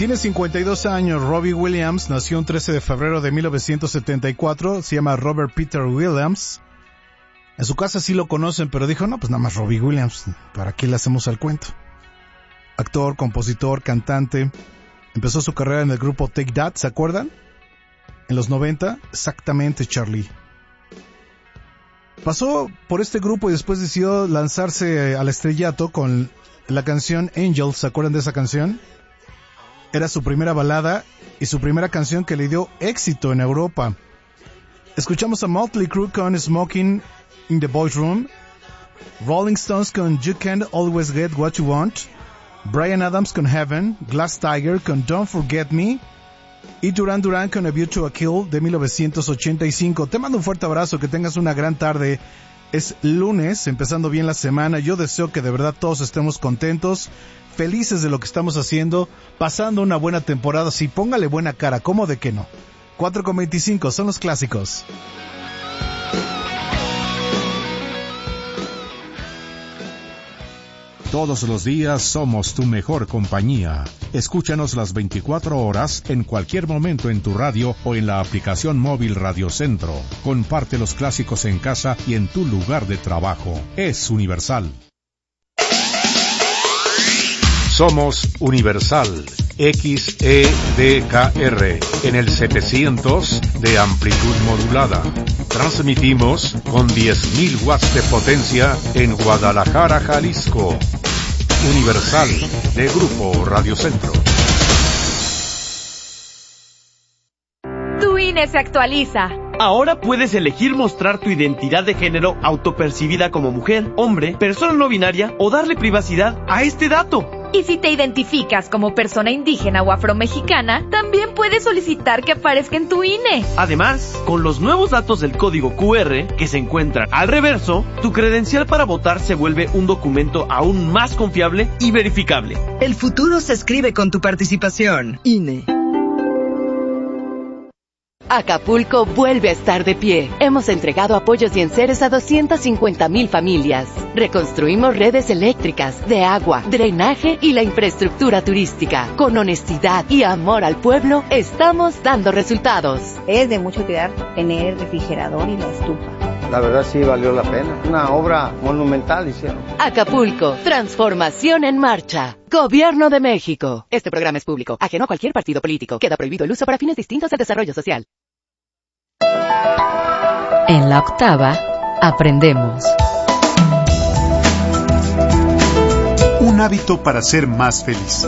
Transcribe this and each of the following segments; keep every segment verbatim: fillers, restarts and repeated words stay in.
Tiene cincuenta y dos años. Robbie Williams nació un trece de febrero de mil novecientos setenta y cuatro. Se llama Robert Peter Williams. En su casa sí lo conocen, pero dijo, no, pues nada más Robbie Williams. ¿Para qué le hacemos al cuento? Actor, compositor, cantante. Empezó su carrera en el grupo Take That, ¿se acuerdan? En los noventa, exactamente, Charlie. Pasó por este grupo y después decidió lanzarse al estrellato con la canción Angels, ¿se acuerdan de esa canción? Era su primera balada y su primera canción que le dio éxito en Europa. Escuchamos a Motley Crue con Smoking in the Boys Room, Rolling Stones con You Can't Always Get What You Want, Bryan Adams con Heaven, Glass Tiger con Don't Forget Me y Duran Duran con A View to a Kill de mil novecientos ochenta y cinco. Te mando un fuerte abrazo, que tengas una gran tarde. Es lunes, empezando bien la semana. Yo deseo que de verdad todos estemos contentos, felices de lo que estamos haciendo, pasando una buena temporada. Sí, póngale buena cara, ¿cómo de que no? cuatro con veinticinco son los clásicos. Todos los días somos tu mejor compañía. Escúchanos las veinticuatro horas, en cualquier momento en tu radio o en la aplicación móvil Radio Centro. Comparte los clásicos en casa y en tu lugar de trabajo. Es Universal. Somos Universal, X E D K R, en el setecientos de amplitud modulada. Transmitimos con diez mil watts de potencia en Guadalajara, Jalisco. Universal, de Grupo Radio Centro. Tu I N E se actualiza. Ahora puedes elegir mostrar tu identidad de género autopercibida como mujer, hombre, persona no binaria o darle privacidad a este dato. Y si te identificas como persona indígena o afromexicana, también puedes solicitar que aparezca en tu I N E. Además, con los nuevos datos del código Q R que se encuentran al reverso, tu credencial para votar se vuelve un documento aún más confiable y verificable. El futuro se escribe con tu participación. I N E. Acapulco vuelve a estar de pie. Hemos entregado apoyos y enseres a doscientas cincuenta mil familias. Reconstruimos redes eléctricas, de agua, drenaje y la infraestructura turística. Con honestidad y amor al pueblo, estamos dando resultados. Es de mucha utilidad tener el refrigerador y la estufa. La verdad sí valió la pena. Una obra monumental hicieron. Acapulco, transformación en marcha. Gobierno de México. Este programa es público, ajeno a cualquier partido político. Queda prohibido el uso para fines distintos del desarrollo social. En la octava, aprendemos. Un hábito para ser más feliz.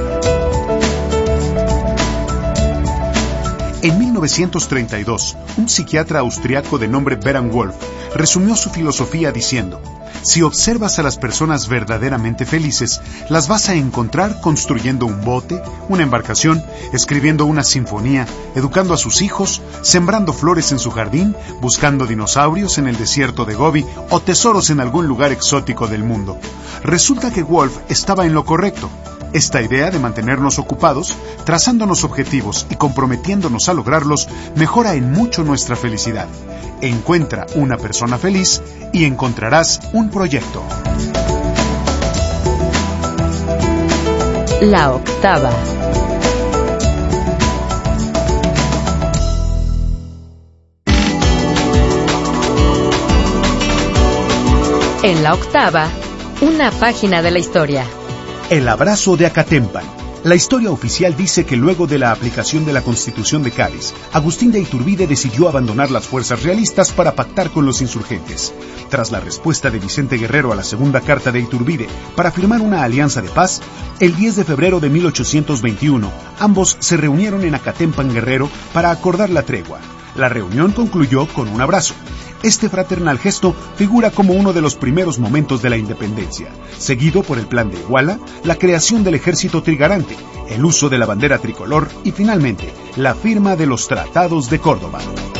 En mil novecientos treinta y dos, un psiquiatra austriaco de nombre Beran Wolf resumió su filosofía diciendo: si observas a las personas verdaderamente felices, las vas a encontrar construyendo un bote, una embarcación, escribiendo una sinfonía, educando a sus hijos, sembrando flores en su jardín, buscando dinosaurios en el desierto de Gobi o tesoros en algún lugar exótico del mundo. Resulta que Wolf estaba en lo correcto. Esta idea de mantenernos ocupados, trazándonos objetivos y comprometiéndonos a lograrlos, mejora en mucho nuestra felicidad. Encuentra una persona feliz y encontrarás un proyecto. La octava. En la octava, una página de la historia. El abrazo de Acatempan. La historia oficial dice que luego de la aplicación de la Constitución de Cádiz, Agustín de Iturbide decidió abandonar las fuerzas realistas para pactar con los insurgentes. Tras la respuesta de Vicente Guerrero a la segunda carta de Iturbide para firmar una alianza de paz, el diez de febrero de mil ochocientos veintiuno, ambos se reunieron en Acatempan, Guerrero, para acordar la tregua. La reunión concluyó con un abrazo. Este fraternal gesto figura como uno de los primeros momentos de la independencia, seguido por el Plan de Iguala, la creación del ejército trigarante, el uso de la bandera tricolor y finalmente la firma de los Tratados de Córdoba.